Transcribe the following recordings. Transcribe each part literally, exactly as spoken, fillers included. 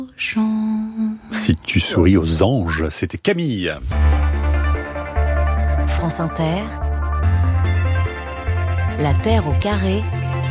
Si tu souris aux anges, c'était Camille. France Inter, La Terre au carré,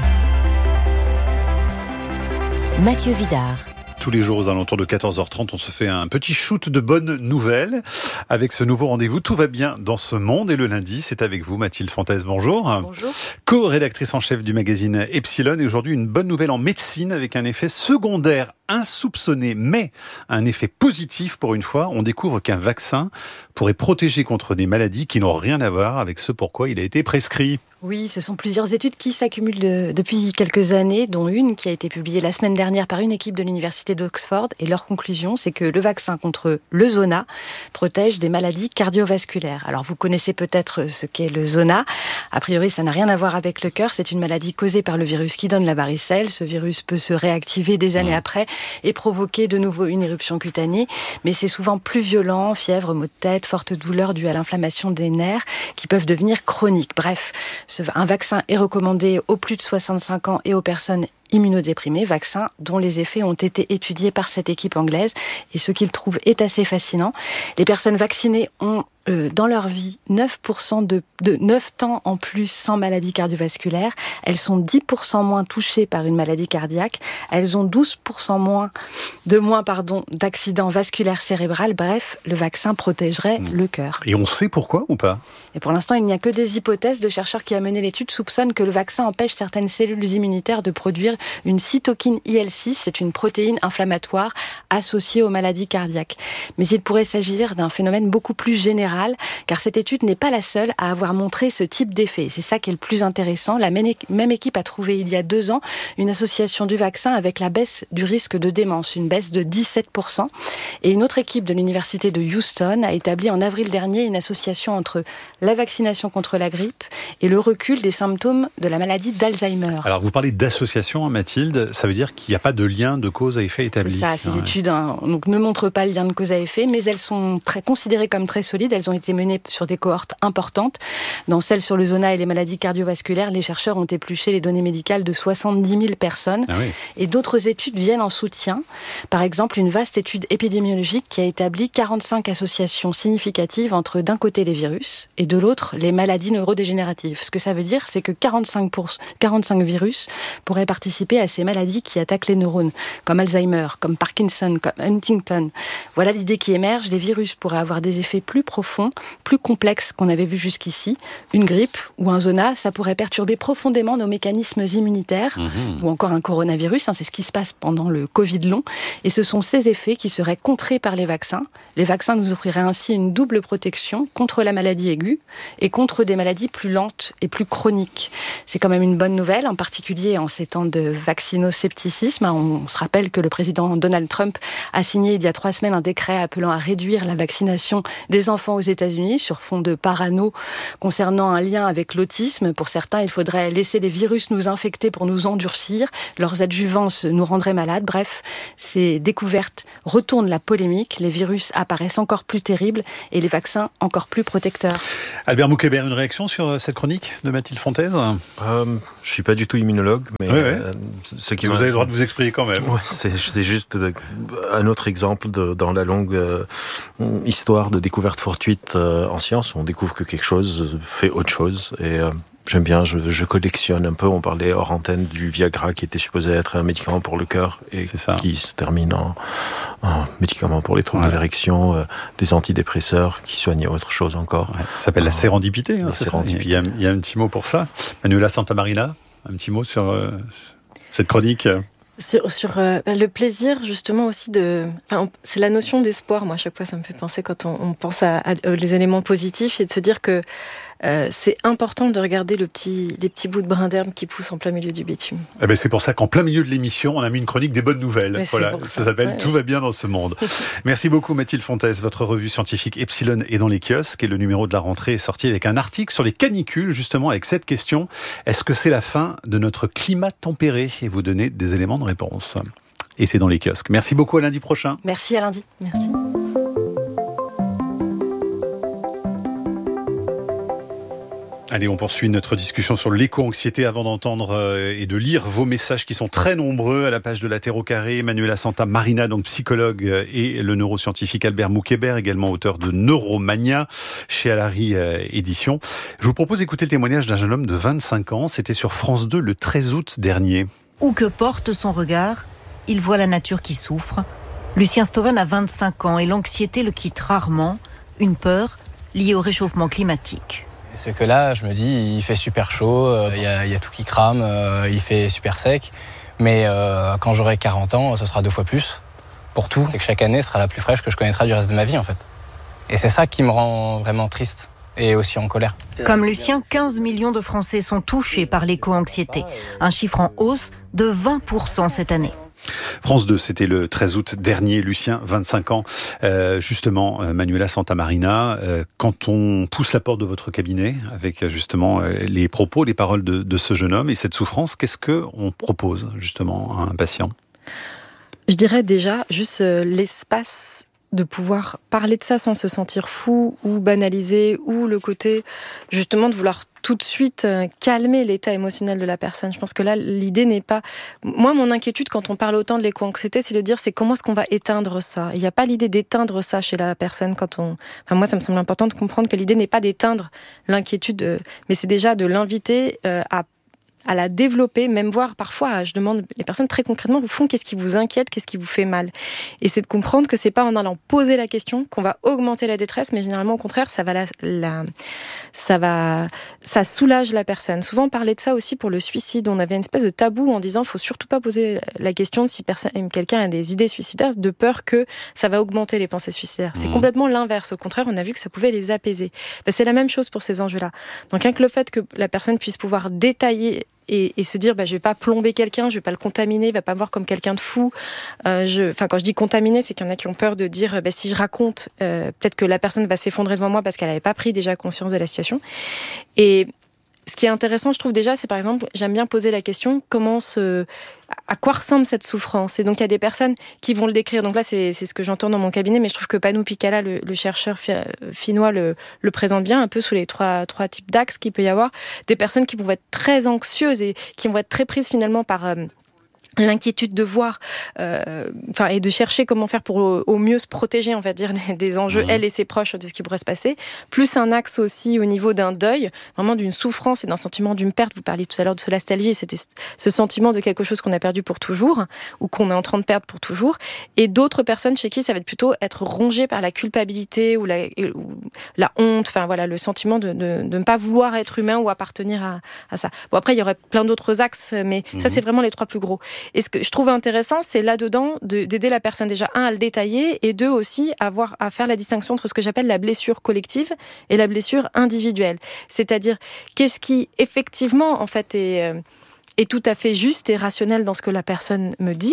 Mathieu Vidard. Tous les jours aux alentours de quatorze heures trente, on se fait un petit shoot de bonnes nouvelles. Avec ce nouveau rendez-vous, tout va bien dans ce monde. Et le lundi, c'est avec vous, Mathilde Fontaise. Bonjour. Bonjour. Co-rédactrice en chef du magazine Epsilon. Et aujourd'hui, une bonne nouvelle en médecine avec un effet secondaire insoupçonné, mais un effet positif pour une fois. On découvre qu'un vaccin pourrait protéger contre des maladies qui n'ont rien à voir avec ce pourquoi il a été prescrit. Oui, ce sont plusieurs études qui s'accumulent de, depuis quelques années, dont une qui a été publiée la semaine dernière par une équipe de l'université d'Oxford. Et leur conclusion, c'est que le vaccin contre le zona protège des maladies cardiovasculaires. Alors, vous connaissez peut-être ce qu'est le zona. A priori, ça n'a rien à voir avec le cœur. C'est une maladie causée par le virus qui donne la varicelle. Ce virus peut se réactiver des années après et provoquer de nouveau une éruption cutanée. Mais c'est souvent plus violent, fièvre, maux de tête, forte douleur due à l'inflammation des nerfs qui peuvent devenir chroniques. Bref, un vaccin est recommandé aux plus de soixante-cinq ans et aux personnes immunodéprimés, vaccins dont les effets ont été étudiés par cette équipe anglaise. Et ce qu'ils trouvent est assez fascinant. Les personnes vaccinées ont euh, dans leur vie neuf pour cent de, de neuf temps en plus sans maladie cardiovasculaire. Elles sont dix pour cent moins touchées par une maladie cardiaque. Elles ont douze pour cent moins de moins pardon, d'accidents vasculaires cérébrales. Bref, le vaccin protégerait mmh. le cœur. Et on sait pourquoi ou pas ? Et pour l'instant, il n'y a que des hypothèses. Le chercheur qui a mené l'étude soupçonne que le vaccin empêche certaines cellules immunitaires de produire une cytokine I L six, c'est une protéine inflammatoire associée aux maladies cardiaques. Mais il pourrait s'agir d'un phénomène beaucoup plus général, car cette étude n'est pas la seule à avoir montré ce type d'effet. C'est ça qui est le plus intéressant. La même équipe a trouvé il y a deux ans une association du vaccin avec la baisse du risque de démence, une baisse de dix-sept pour cent. Et une autre équipe de l'université de Houston a établi en avril dernier une association entre la vaccination contre la grippe et le recul des symptômes de la maladie d'Alzheimer. Alors vous parlez d'association, Mathilde, ça veut dire qu'il n'y a pas de lien de cause à effet établi. C'est ça, ces ouais. études hein, donc, ne montrent pas le lien de cause à effet, mais elles sont très, considérées comme très solides. Elles ont été menées sur des cohortes importantes. Dans celles sur le zona et les maladies cardiovasculaires, les chercheurs ont épluché les données médicales de soixante-dix mille personnes. Ah oui. Et d'autres études viennent en soutien. Par exemple, une vaste étude épidémiologique qui a établi quarante-cinq associations significatives entre d'un côté les virus et de l'autre les maladies neurodégénératives. Ce que ça veut dire, c'est que quarante-cinq, pour... quarante-cinq virus pourraient participer à ces maladies qui attaquent les neurones, comme Alzheimer, comme Parkinson, comme Huntington. Voilà l'idée qui émerge. Les virus pourraient avoir des effets plus profonds, plus complexes qu'on avait vus jusqu'ici. Une grippe ou un zona, ça pourrait perturber profondément nos mécanismes immunitaires, mmh. ou encore un coronavirus. Hein, c'est ce qui se passe pendant le Covid long. Et ce sont ces effets qui seraient contrés par les vaccins. Les vaccins nous offriraient ainsi une double protection contre la maladie aiguë et contre des maladies plus lentes et plus chroniques. C'est quand même une bonne nouvelle, en particulier en ces temps de vaccinoscepticisme. On se rappelle que le président Donald Trump a signé il y a trois semaines un décret appelant à réduire la vaccination des enfants aux États-Unis sur fond de parano concernant un lien avec l'autisme. Pour certains, il faudrait laisser les virus nous infecter pour nous endurcir. Leurs adjuvances nous rendraient malades. Bref, ces découvertes retournent la polémique. Les virus apparaissent encore plus terribles et les vaccins encore plus protecteurs. Albert Moukébert, une réaction sur cette chronique de Mathilde Fontaise ? euh, Je ne suis pas du tout immunologue, mais oui, oui. Euh, ce qui vous avez le droit de vous exprimer quand même. Ouais, c'est, c'est juste de, un autre exemple de, dans la longue euh, histoire de découverte fortuite euh, en science. On découvre que quelque chose fait autre chose. Et euh, j'aime bien, je, je collectionne un peu. On parlait hors antenne du Viagra qui était supposé être un médicament pour le cœur et qui se termine en, en médicament pour les troubles ouais. de l'érection, euh, des antidépresseurs qui soignaient autre chose encore. Ouais. Ça s'appelle euh, la sérendipité. Hein, la sérendipité. Il, y a, il y a un petit mot pour ça. Manuela Santamarina, un petit mot sur euh, cette chronique. Sur, sur euh, le plaisir, justement, aussi de... Enfin, on, c'est la notion d'espoir. Moi, à chaque fois, ça me fait penser quand on, on pense à, à, à les éléments positifs et de se dire que euh, c'est important de regarder le petit, les petits bouts de brin d'herbe qui poussent en plein milieu du bitume. Eh ben, c'est pour ça qu'en plein milieu de l'émission, on a mis une chronique des bonnes nouvelles. Mais voilà, ça, ça s'appelle ouais. Tout va bien dans ce monde. Merci beaucoup, Mathilde Fontaise. Votre revue scientifique Epsilon est dans les kiosques et le numéro de la rentrée est sorti avec un article sur les canicules, justement, avec cette question. Est-ce que c'est la fin de notre climat tempéré ? Et vous donnez des éléments de réponse. Et c'est dans les kiosques. Merci beaucoup, à lundi prochain. Merci, à lundi. Merci. Allez, on poursuit notre discussion sur l'éco-anxiété avant d'entendre euh, et de lire vos messages qui sont très nombreux à la page de La Terre au carré. Manuela Santa Marina, donc psychologue, euh, et le neuroscientifique Albert Moukébert, également auteur de Neuromania chez Alary euh, Éditions. Je vous propose d'écouter le témoignage d'un jeune homme de vingt-cinq ans. C'était sur France deux le treize août dernier. Où que porte son regard, il voit la nature qui souffre. Lucien Stoven a vingt-cinq ans et l'anxiété le quitte rarement, une peur liée au réchauffement climatique. C'est que là, je me dis, il fait super chaud, il euh, y, y a tout qui crame, euh, il fait super sec. Mais euh, quand j'aurai quarante ans, ce sera deux fois plus. Pour tout, c'est que chaque année sera la plus fraîche que je connaîtrai du reste de ma vie, en fait. Et c'est ça qui me rend vraiment triste et aussi en colère. Comme Lucien, quinze millions de Français sont touchés par l'éco-anxiété. Un chiffre en hausse de vingt pour cent cette année. France deux, c'était le treize août dernier. Lucien, vingt-cinq ans. Euh, justement, euh, Manuela Santa Marina, euh, quand on pousse la porte de votre cabinet avec justement euh, les propos, les paroles de, de ce jeune homme et cette souffrance, qu'est-ce qu'on propose justement à un patient ? Je dirais déjà juste euh, l'espace de pouvoir parler de ça sans se sentir fou ou banalisé, ou le côté justement de vouloir tout de suite calmer l'état émotionnel de la personne. Je pense que là, l'idée n'est pas... Moi, mon inquiétude quand on parle autant de l'éco-anxiété, c'est de dire c'est comment est-ce qu'on va éteindre ça. Il n'y a pas l'idée d'éteindre ça chez la personne quand on... Enfin, moi, ça me semble important de comprendre que l'idée n'est pas d'éteindre l'inquiétude, mais c'est déjà de l'inviter à à la développer, même voir parfois, je demande les personnes très concrètement, au fond, qu'est-ce qui vous inquiète, qu'est-ce qui vous fait mal ? Et c'est de comprendre que c'est pas en allant poser la question qu'on va augmenter la détresse, mais généralement au contraire, ça va la, la ça va, ça soulage la personne. Souvent on parlait de ça aussi pour le suicide, on avait une espèce de tabou en disant, faut surtout pas poser la question de si personne, quelqu'un a des idées suicidaires, de peur que ça va augmenter les pensées suicidaires. C'est mmh. complètement l'inverse. Au contraire, on a vu que ça pouvait les apaiser. Ben, c'est la même chose pour ces enjeux-là. Donc avec le fait que la personne puisse pouvoir détailler Et, et se dire, bah, je vais pas plomber quelqu'un, je vais pas le contaminer, il va pas me voir comme quelqu'un de fou. Euh, je, enfin, quand je dis contaminer, c'est qu'il y en a qui ont peur de dire, bah, si je raconte, euh, peut-être que la personne va s'effondrer devant moi parce qu'elle avait pas pris déjà conscience de la situation. Et ce qui est intéressant, je trouve déjà, c'est par exemple, j'aime bien poser la question, comment se, à quoi ressemble cette souffrance ? Et donc, il y a des personnes qui vont le décrire. Donc là, c'est, c'est ce que j'entends dans mon cabinet, mais je trouve que Panu Pikala, le, le chercheur finnois, le, le présente bien, un peu sous les trois, trois types d'axes qu'il peut y avoir. Des personnes qui vont être très anxieuses et qui vont être très prises finalement par... Euh, l'inquiétude de voir, euh, enfin, et de chercher comment faire pour au, au mieux se protéger, on va dire, des, des enjeux, mmh. elle et ses proches, de ce qui pourrait se passer. Plus un axe aussi au niveau d'un deuil, vraiment d'une souffrance et d'un sentiment d'une perte. Vous parliez tout à l'heure de nostalgie, c'était ce sentiment de quelque chose qu'on a perdu pour toujours, ou qu'on est en train de perdre pour toujours. Et d'autres personnes chez qui ça va être plutôt être rongé par la culpabilité ou la, ou la honte, enfin voilà, le sentiment de, de, de ne pas vouloir être humain ou appartenir à, à ça. Bon, après, il y aurait plein d'autres axes, mais mmh. ça, c'est vraiment les trois plus gros. Et ce que je trouve intéressant, c'est là-dedans de, d'aider la personne déjà, un, à le détailler, et deux, aussi, à, voir, à faire la distinction entre ce que j'appelle la blessure collective et la blessure individuelle. C'est-à-dire, qu'est-ce qui, effectivement, en fait, est, est tout à fait juste et rationnel dans ce que la personne me dit,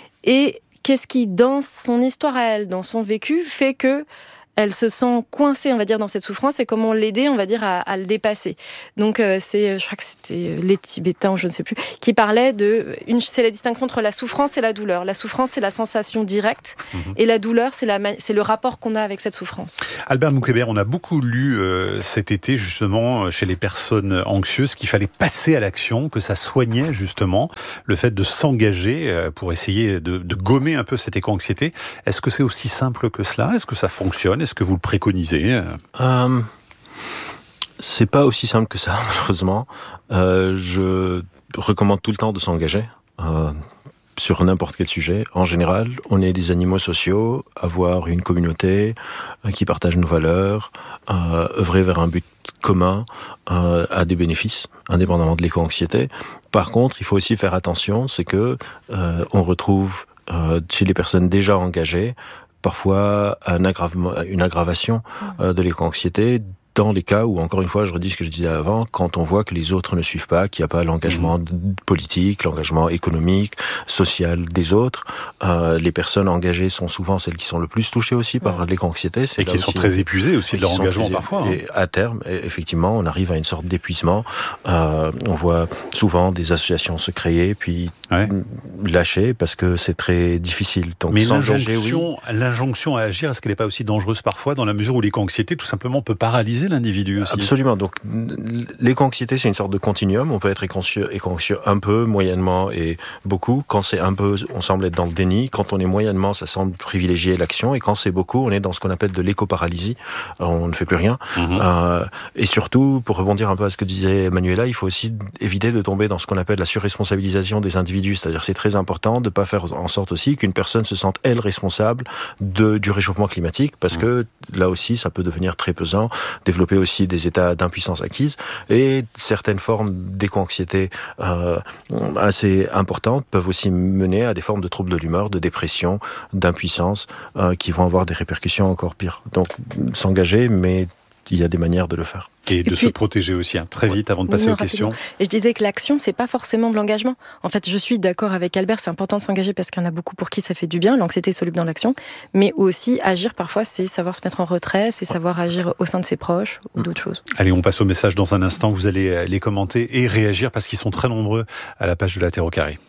et qu'est-ce qui, dans son histoire à elle, dans son vécu, fait que elle se sent coincée, on va dire, dans cette souffrance, et comment l'aider, on va dire, à, à le dépasser. Donc, euh, c'est, je crois que c'était les Tibétains, je ne sais plus, qui parlaient de, une, c'est la distinction entre la souffrance et la douleur. La souffrance, c'est la sensation directe, mmh. et la douleur, c'est, la, c'est le rapport qu'on a avec cette souffrance. Albert Moukébert, on a beaucoup lu euh, cet été, justement, chez les personnes anxieuses, qu'il fallait passer à l'action, que ça soignait, justement, le fait de s'engager euh, pour essayer de, de gommer un peu cette éco-anxiété. Est-ce que c'est aussi simple que cela ? Est-ce que ça fonctionne ? Est-ce que vous le préconisez ? euh, C'est pas aussi simple que ça, malheureusement. Euh, je recommande tout le temps de s'engager euh, sur n'importe quel sujet. En général, on est des animaux sociaux, avoir une communauté euh, qui partage nos valeurs, euh, œuvrer vers un but commun euh, a des bénéfices, indépendamment de l'éco-anxiété. Par contre, il faut aussi faire attention, c'est que euh, on retrouve euh, chez les personnes déjà engagées parfois un aggravement, une aggravation euh, de l'éco-anxiété dans les cas où, encore une fois, je redis ce que je disais avant, quand on voit que les autres ne suivent pas, qu'il n'y a pas l'engagement mmh. politique, l'engagement économique, social des autres, euh, les personnes engagées sont souvent celles qui sont le plus touchées aussi par mmh. l'éco-anxiété. C'est et qui sont très épuisées aussi de leur engagement parfois. Hein. Et à terme, effectivement, on arrive à une sorte d'épuisement. Euh, on voit souvent des associations se créer, puis ouais. lâcher, parce que c'est très difficile. Donc, mais l'injonction, oui. l'injonction à agir, est-ce qu'elle n'est pas aussi dangereuse parfois, dans la mesure où l'éco-anxiété, tout simplement, peut paralyser responsabiliser l'individu aussi. Absolument. Donc, l'éco-anxiété, c'est une sorte de continuum. On peut être éco-anxieux, éco-anxieux un peu, moyennement et beaucoup. Quand c'est un peu, on semble être dans le déni. Quand on est moyennement, ça semble privilégier l'action. Et quand c'est beaucoup, on est dans ce qu'on appelle de l'éco-paralysie. On ne fait plus rien. Mm-hmm. Euh, et surtout, pour rebondir un peu à ce que disait Manuela, il faut aussi éviter de tomber dans ce qu'on appelle la surresponsabilisation des individus. C'est-à-dire, c'est très important de ne pas faire en sorte aussi qu'une personne se sente, elle, responsable de, du réchauffement climatique, parce mmh. que là aussi, ça peut devenir très pesant, développer aussi des états d'impuissance acquise, et certaines formes d'éco-anxiété euh, assez importantes peuvent aussi mener à des formes de troubles de l'humeur, de dépression, d'impuissance, euh, qui vont avoir des répercussions encore pires. Donc, s'engager, mais il y a des manières de le faire. Et, et de puis, se protéger aussi, hein, très vite avant de passer non, aux questions. Et je disais que l'action, c'est pas forcément de l'engagement. En fait, je suis d'accord avec Albert, c'est important de s'engager parce qu'il y en a beaucoup pour qui ça fait du bien, l'anxiété est soluble dans l'action, mais aussi agir parfois, c'est savoir se mettre en retrait, c'est savoir agir au sein de ses proches ou d'autres choses. Allez, on passe au message dans un instant, vous allez les commenter et réagir parce qu'ils sont très nombreux à la page de la Terre au carré.